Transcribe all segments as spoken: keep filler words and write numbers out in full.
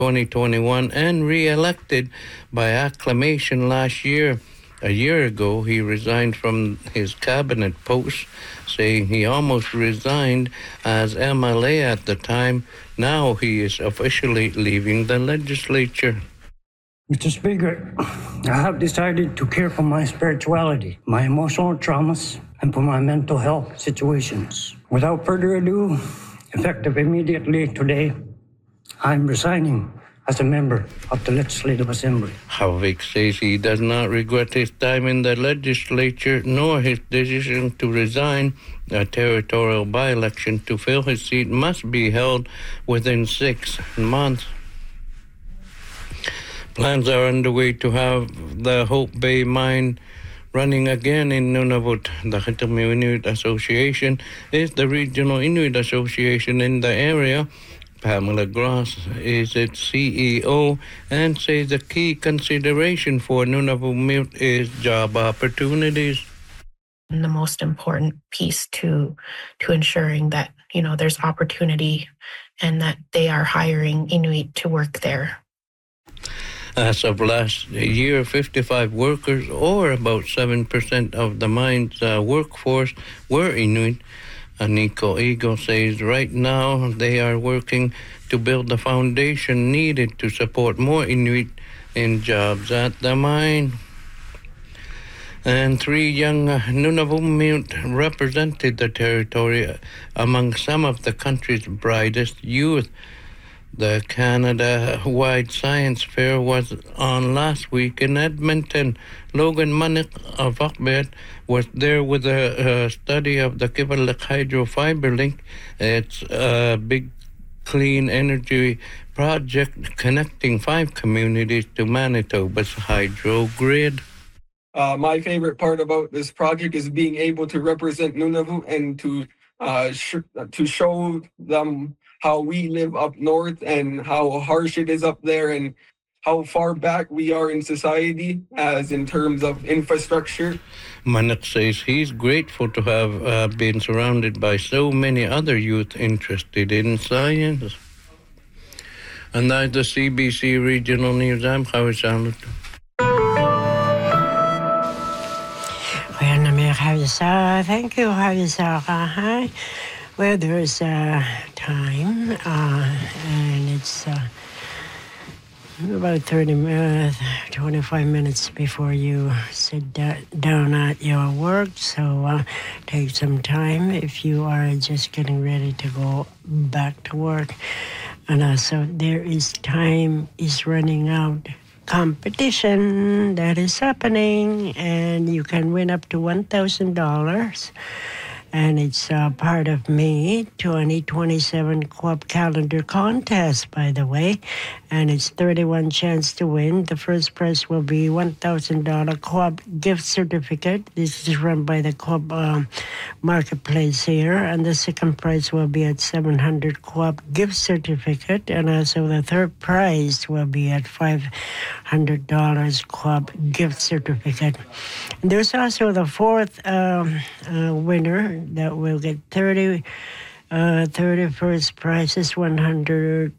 twenty twenty-one and re-elected by acclamation last year. A year ago, he resigned from his cabinet post, saying he almost resigned as M L A at the time. Now he is officially leaving the legislature. Mister Speaker, I have decided to care for my spirituality, my emotional traumas, and for my mental health situations. Without further ado, effective immediately today, I'm resigning as a member of the Legislative Assembly. Havik says he does not regret his time in the legislature nor his decision to resign. A territorial by-election to fill his seat must be held within six months. Plans are underway to have the Hope Bay mine running again in Nunavut. The Hitamu Inuit Association is the regional Inuit association in the area. Pamela Gross is its C E O and says the key consideration for Nunavut Miut is job opportunities. The most important piece to to ensuring that, you know, there's opportunity and that they are hiring Inuit to work there. As of last year, fifty-five workers, or about seven percent of the mine's uh, workforce, were Inuit. Nico Eagle says right now they are working to build the foundation needed to support more Inuit in jobs at the mine. And three young Nunavut Miut represented the territory among some of the country's brightest youth. The Canada-wide science fair was on last week in Edmonton. Logan Manik of Akbet was there with a, a study of the Kivalliq Hydro Fiber Link. It's a big clean energy project connecting five communities to Manitoba's hydro grid. Uh, my favorite part about this project is being able to represent Nunavut and to uh, sh- to show them how we live up north and how harsh it is up there and how far back we are in society as in terms of infrastructure. Manik says he's grateful to have uh, been surrounded by so many other youth interested in science. And that's the C B C Regional News. I'm Javi Salut. Thank you, Javi. Well, there's uh, time, uh, and it's uh, about thirty minutes, twenty-five minutes before you sit da- down at your work. So uh, take some time if you are just getting ready to go back to work. And also, there is time is running out. Competition that is happening, and you can win up to one thousand dollars. And it's uh, part of May twenty twenty-seven Co-op Calendar Contest, by the way. And it's thirty-one chance to win. The first prize will be one thousand dollars Co-op gift certificate. This is run by the Co-op um, Marketplace here. And the second prize will be at seven hundred Co-op gift certificate. And also the third prize will be at five hundred dollars Co-op gift certificate. And there's also the fourth um, uh, winner that will get thirty, uh, thirty-first prize is one hundred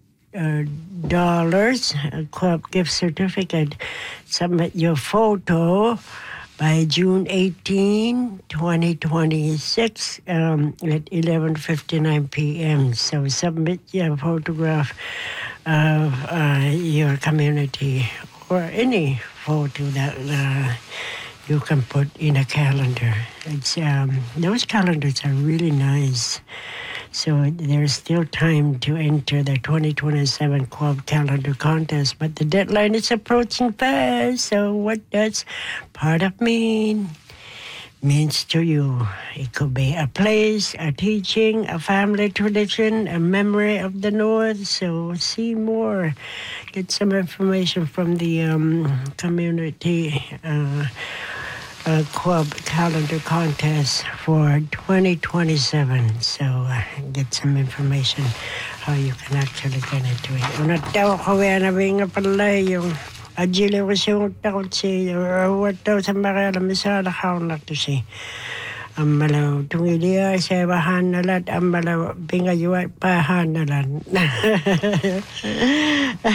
dollars a Co-op gift certificate. Submit your photo by June eighteenth, twenty twenty-six um, at eleven fifty-nine p.m. So submit your photograph of uh, your community or any photo that uh, you can put in a calendar. It's um, those calendars are really nice. So there's still time to enter the twenty twenty-seven Co-op Calendar Contest, but the deadline is approaching fast. So what does part of me means to you? It could be a place, a teaching, a family tradition, a memory of the North. So see more. Get some information from the um, community uh, uh, Co-op Calendar Contest for twenty twenty-seven. So uh, get some information how you can actually get into it. Una tao kawe na binga pala yung ajili ko siya takot si what daw sa makalam sa lakao na to si Ambalaw tungilia sa bahan na lat ambalaw binga yuwa pahan na lan.